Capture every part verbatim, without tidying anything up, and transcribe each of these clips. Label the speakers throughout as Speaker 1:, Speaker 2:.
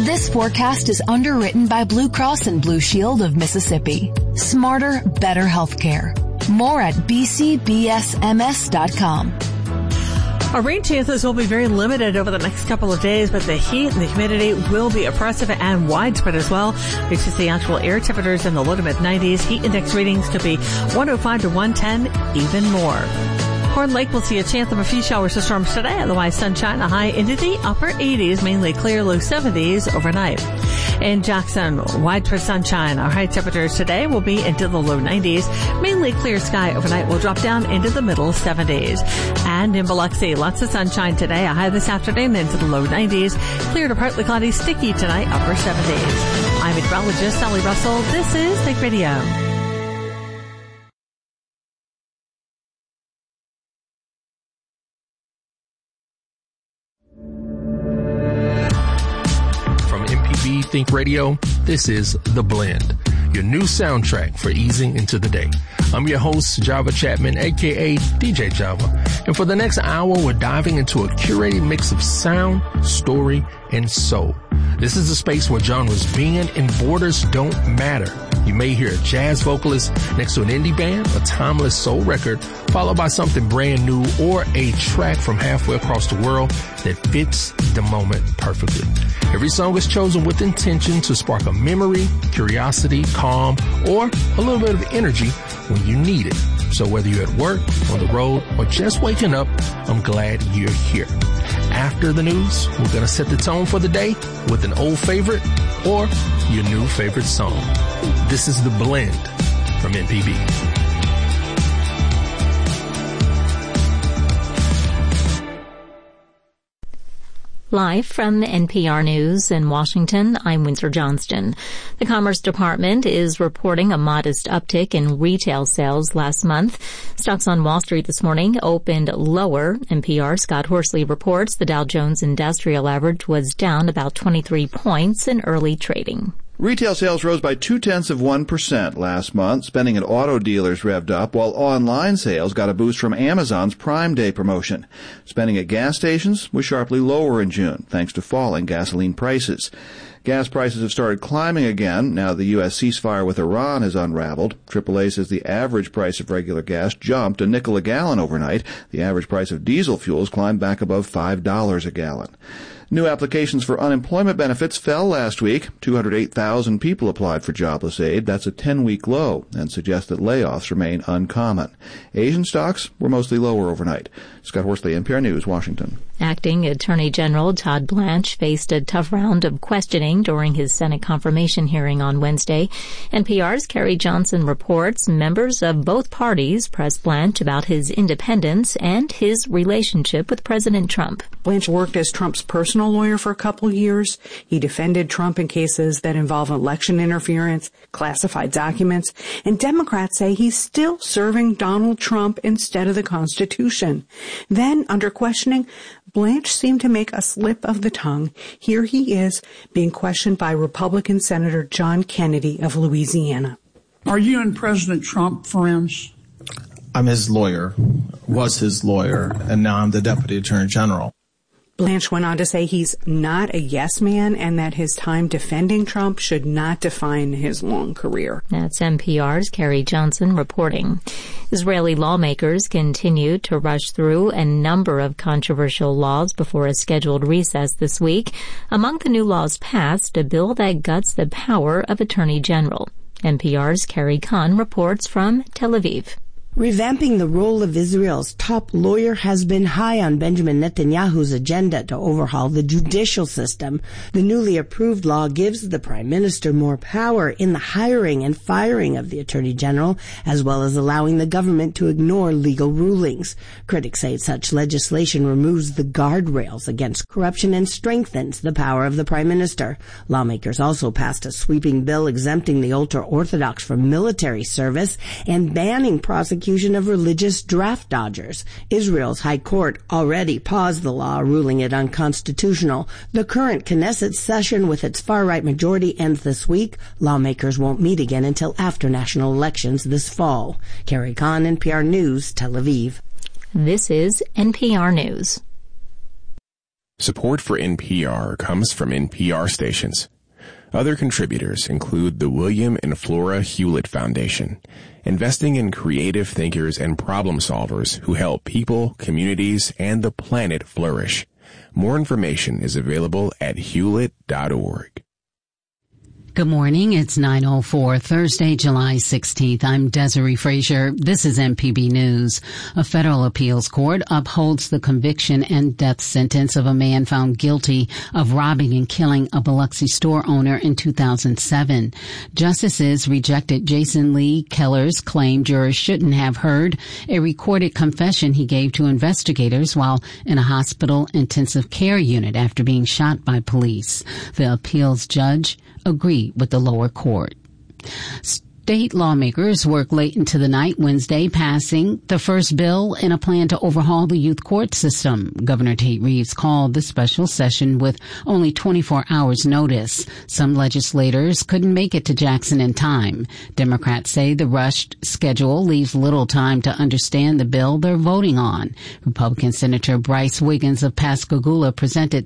Speaker 1: This forecast is underwritten by Blue Cross and Blue Shield of Mississippi. Smarter, better healthcare. More at b c b s m s dot com.
Speaker 2: Our rain chances will be very limited over the next couple of days, but the heat and the humidity will be oppressive and widespread as well. We should see actual air temperatures in the low to mid nineties. Heat index readings to be one oh five to one ten, even more. Horn Lake will see a chance of a few showers or storms today. Otherwise, sunshine, a high into the upper eighties, mainly clear, low seventies overnight. In Jackson, widespread sunshine. Our high temperatures today will be into the low nineties. Mainly clear sky overnight will drop down into the middle seventies. And in Biloxi, lots of sunshine today. A high this afternoon into the low nineties. Clear to partly cloudy, sticky tonight, upper seventies. I'm meteorologist Sally Russell. This is Think Radio.
Speaker 3: Think Radio, this is The Blend, your new soundtrack for easing into the day. I'm your host, Java Chapman, aka D J Java, and for the next hour, we're diving into a curated mix of sound, story, and soul. This is a space where genres bend and borders don't matter. You may hear a jazz vocalist next to an indie band, a timeless soul record, followed by something brand new, or a track from halfway across the world that fits the moment perfectly. Every song is chosen with intention to spark a memory, curiosity, calm, or a little bit of energy when you need it. So whether you're at work, on the road, or just waking up, I'm glad you're here. After the news, we're going to set the tone for the day with an old favorite or your new favorite song. This is The Blend from M P B.
Speaker 4: Live from N P R News in Washington, I'm Windsor Johnston. The Commerce Department is reporting a modest uptick in retail sales last month. Stocks on Wall Street this morning opened lower. N P R Scott Horsley reports the Dow Jones Industrial Average was down about twenty-three points in early trading.
Speaker 5: Retail sales rose by two-tenths of one percent last month. Spending at auto dealers revved up, while online sales got a boost from Amazon's Prime Day promotion. Spending at gas stations was sharply lower in June, thanks to falling gasoline prices. Gas prices have started climbing again now the U S ceasefire with Iran has unraveled. triple A says the average price of regular gas jumped a nickel a gallon overnight. The average price of diesel fuels climbed back above five dollars a gallon. New applications for unemployment benefits fell last week. two hundred eight thousand people applied for jobless aid. That's a ten-week low and suggests that layoffs remain uncommon. Asian stocks were mostly lower overnight. Scott Horsley, N P R News, Washington.
Speaker 4: Acting Attorney General Todd Blanche faced a tough round of questioning during his Senate confirmation hearing on Wednesday. N P R's Carrie Johnson reports members of both parties pressed Blanche about his independence and his relationship with President Trump.
Speaker 6: Blanche worked as Trump's personal lawyer for a couple years. He defended Trump in cases that involve election interference, classified documents, and Democrats say he's still serving Donald Trump instead of the Constitution. Then, under questioning, Blanche seemed to make a slip of the tongue. Here he is being questioned by Republican Senator John Kennedy of Louisiana.
Speaker 7: Are you and President Trump friends?
Speaker 8: I'm his lawyer, was his lawyer, and now I'm the Deputy Attorney General.
Speaker 6: Blanche went on to say he's not a yes man and that his time defending Trump should not define his long career.
Speaker 4: That's N P R's Carrie Johnson reporting. Israeli lawmakers continue to rush through a number of controversial laws before a scheduled recess this week. Among the new laws passed, a bill that guts the power of Attorney General. N P R's Carrie Kahn reports from Tel Aviv.
Speaker 9: Revamping the role of Israel's top lawyer has been high on Benjamin Netanyahu's agenda to overhaul the judicial system. The newly approved law gives the prime minister more power in the hiring and firing of the attorney general, as well as allowing the government to ignore legal rulings. Critics say such legislation removes the guardrails against corruption and strengthens the power of the prime minister. Lawmakers also passed a sweeping bill exempting the ultra-Orthodox from military service and banning prosecution of religious draft dodgers. Israel's High Court already paused the law, ruling it unconstitutional. The current Knesset session with its far-right majority ends this week. Lawmakers won't meet again until after national elections this fall. Carrie Kahn, N P R News, Tel Aviv.
Speaker 4: This is N P R News.
Speaker 10: Support for N P R comes from N P R stations. Other contributors include the William and Flora Hewlett Foundation, investing in creative thinkers and problem solvers who help people, communities, and the planet flourish. More information is available at hewlett dot org.
Speaker 11: Good morning. It's nine oh four, Thursday, July sixteenth. I'm Desiree Frazier. This is M P B News. A federal appeals court upholds the conviction and death sentence of a man found guilty of robbing and killing a Biloxi store owner in two thousand seven. Justices rejected Jason Lee Keller's claim jurors shouldn't have heard a recorded confession he gave to investigators while in a hospital intensive care unit after being shot by police. The appeals judge agreed with the lower court. State lawmakers worked late into the night Wednesday, passing the first bill in a plan to overhaul the youth court system. Governor Tate Reeves called the special session with only twenty-four hours notice. Some legislators couldn't make it to Jackson in time. Democrats say the rushed schedule leaves little time to understand the bill they're voting on. Republican Senator Bryce Wiggins of Pascagoula presented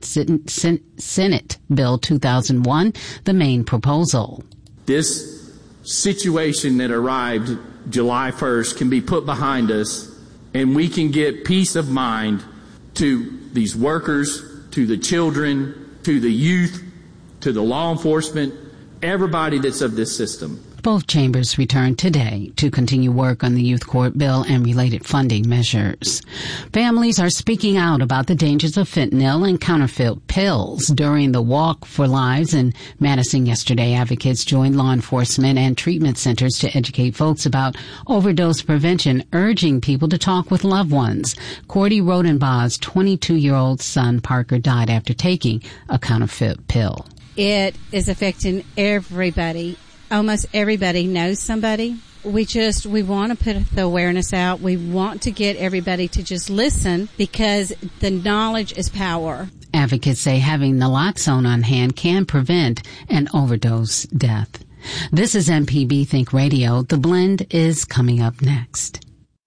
Speaker 11: Senate Bill two thousand one, the main proposal.
Speaker 12: This situation that arrived July first can be put behind us, and we can get peace of mind to these workers, to the children, to the youth, to the law enforcement, everybody that's of this system.
Speaker 11: Both chambers returned today to continue work on the youth court bill and related funding measures. Families are speaking out about the dangers of fentanyl and counterfeit pills. During the Walk for Lives in Madison yesterday, advocates joined law enforcement and treatment centers to educate folks about overdose prevention, urging people to talk with loved ones. Cordy Rodenbaugh's twenty-two-year-old son, Parker, died after taking a counterfeit pill.
Speaker 13: It is affecting everybody. Almost everybody knows somebody. We just, we want to put the awareness out. We want to get everybody to just listen because the knowledge is power.
Speaker 11: Advocates say having naloxone on hand can prevent an overdose death. This is M P B Think Radio. The Blend is coming up next.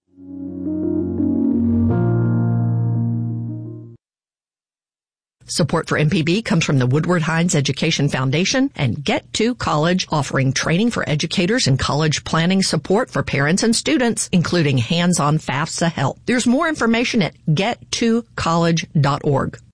Speaker 14: Support for M P B comes from the Woodward Hines Education Foundation and Get to College, offering training for educators and college planning support for parents and students, including hands-on FAFSA help. There's more information at get to college dot org.